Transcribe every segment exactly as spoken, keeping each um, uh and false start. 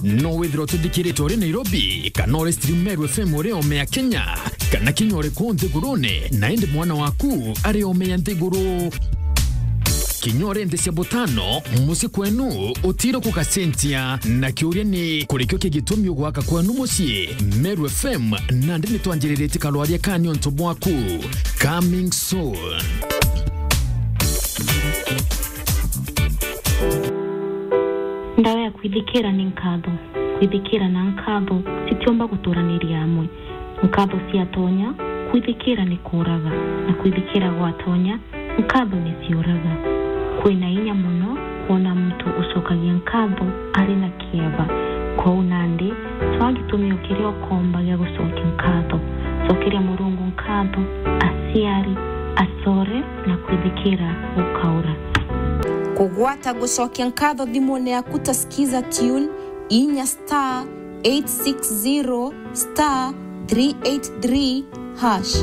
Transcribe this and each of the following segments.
no withiro tudikirite uri Nairobi kana uri stream Meru F M uri Omea Kenya kana kinyore ku nthigurune na indi mwana waku ari Omea nthiguru kinyore ndese botano musi kwenu utiro kukasentia na kiuria ni kurikyo kigitumi ugwaka kwenu musi Meru F M na ndini twanjirite kalwaria kanyo ntobo waku coming soon. Ndawa ya kwithikira ni nkatho kwithikira na nkatho sitiomba guturaniria amwe nkatho ciatonya kwithikira ni kuraga na kwithikira gwatonya nkatho ni ciuraga kwina inya muno kuona mtu ucokagia nkatho ari na kieva kwa unandi twagitumio kirio komba gya gucokia nkatho cokeria Murungu nkatho asiari asore na kwithikira ukaura kugwata gucokia nkatho thimune yaku tasikiza tune inya star eight six zero star three eight three hash.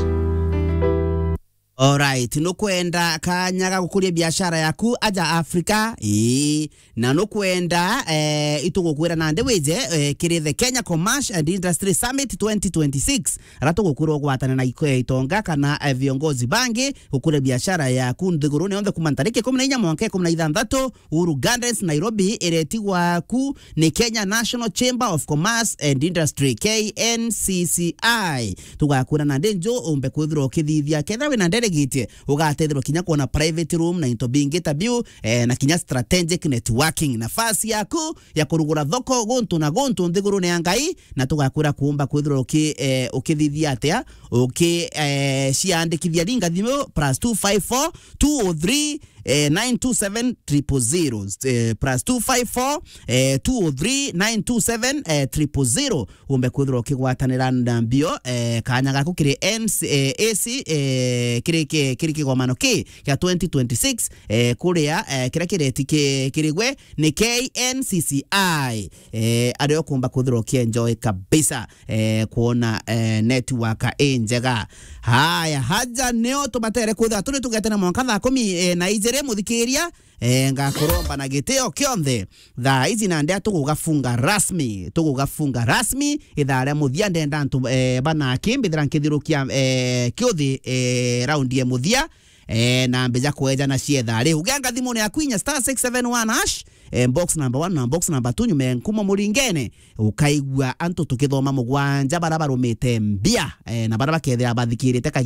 Alright, nukwenda kanyaga gukuria biashara yaku aja Africa ee na nukwenda eh itugukwira nande weje eh, kiri the Kenya Commerce and Industry Summit twenty twenty-six ratugukura gwatana na iko itonga kana eh, viongozi bangi gukuria biashara yaku nthigurune onthe kuma tariki kumi na inya mwaka kumi na ithathatũ Uhuru Gardens Nairobi iretigwa ku ni Kenya National Chamber of Commerce and Industry K N C C I tugakura nande njo umbe kwithiro kithithia ketha we nande gite ugatethero kinya kuona private room na into being interview eh, na kinya strategic networking nafasi yaku ya kurugura thoko gontu na gontu nthiguru ne angai na tugakura kuumba kwithiro ki eh, ukithithia atia uki eh, ciandikithia ringa thimo plus two five four two oh three Eh, nine two seven triple zero eh, plus two five four eh, two oh three nine two seven eh, triple zero umbe kwithiro kigwatanira ndambio eh, kanya gaku kiri N C, eh, A C eh, kiri kiri kigomano ki ya twenty twenty-six eh, kuria eh, kira kireti kirigwe ni K N C C I eh, ario kumba kwithiro ki enjoy kabisa eh, kuona eh, network enjega haya haja neo tumatere kwithira tuli tugetena mwanka thaa kumi eh, na ije muthikiria eh ngakoromba na giteo kionthe tha ici na ndia tugugafunga rasmi tugugafunga rasmi ithare muthia ndenda ntu eh, bana kimbithira nkithirukia eh, kiothi eh, round ye muthia eh, na mbeja kweja na ciethare ugenga thimu ya kwinya star six seven one hash eh, box number one na box number two nyume nkuma muringene ukaigwa antu tukithoma mugwanja bara barumite mbia eh, na bara bakethira bathikirite